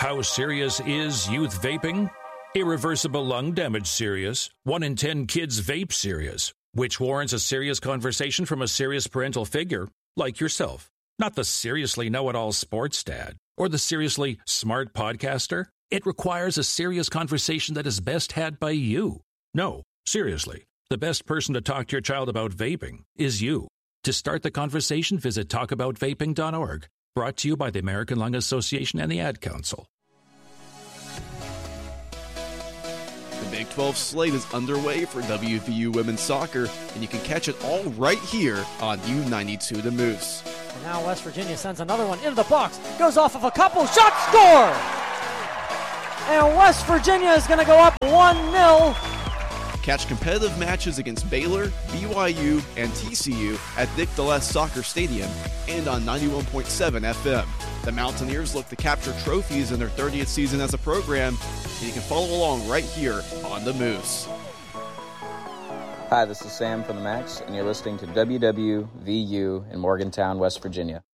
How serious is youth vaping? Irreversible lung damage serious. 1 in 10 kids vape serious, which warrants a serious conversation from a serious parental figure like yourself. Not the seriously know-it-all sports dad or the seriously smart podcaster. It requires a serious conversation that is best had by you. No, seriously, the best person to talk to your child about vaping is you. To start the conversation, visit talkaboutvaping.org. Brought to you by the American Lung Association and the Ad Council. The Big 12 slate is underway for WVU women's soccer, and you can catch it all right here on U92 The Moose. And now West Virginia sends another one into the box. Goes off of a couple. Shot, score! And West Virginia is going to go up 1-0. Catch competitive matches against Baylor, BYU, and TCU at Dick DeLess Soccer Stadium and on 91.7 FM. The Mountaineers look to capture trophies in their 30th season as a program, and you can follow along right here on The Moose. Hi, this is Sam from the Max, and you're listening to WWVU in Morgantown, West Virginia.